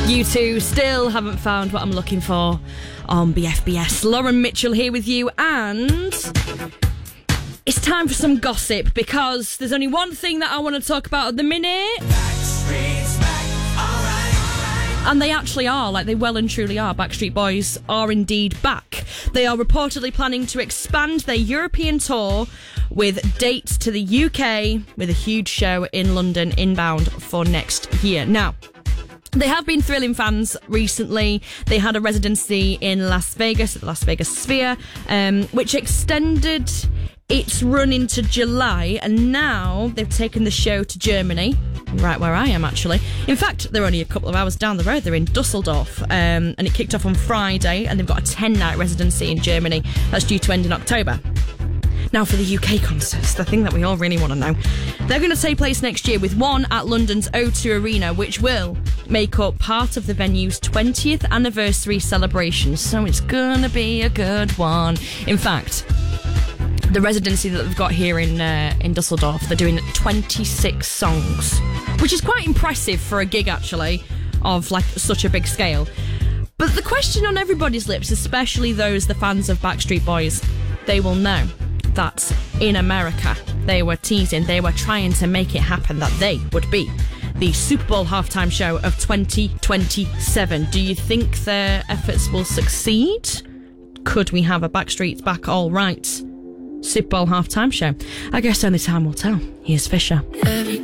You two still haven't found what I'm looking for on BFBS. Lauren Mitchell here with you, and it's time for some gossip, because there's only one thing that I want to talk about at the minute. Backstreet's back, alright. And they actually are, like they well and truly are. Backstreet Boys are indeed back. They are reportedly planning to expand their European tour with dates to the UK, with a huge show in London inbound for next year. Now, they have been thrilling fans recently. They had a residency in Las Vegas at the Las Vegas Sphere, which extended its run into July, and now they've taken the show to Germany, right where I am actually. In fact, they're only a couple of hours down the road. They're in Dusseldorf, and it kicked off on Friday, and they've got a 10-night residency in Germany that's due to end in October. Now for the UK concerts, the thing that we all really want to know. They're going to take place next year, with one at London's O2 Arena, which will make up part of the venue's 20th anniversary celebration. So it's going to be a good one. In fact, the residency that they've got here in Dusseldorf, they're doing 26 songs, which is quite impressive for a gig, actually, of like such a big scale. But the question on everybody's lips, especially those the fans of Backstreet Boys, they will know that in America they were teasing, they were trying to make it happen, that they would be the Super Bowl halftime show of 2027. Do you think their efforts will succeed? Could we have a Backstreet's Back All Right Super Bowl halftime show? I guess only time will tell. Here's Fisher. Every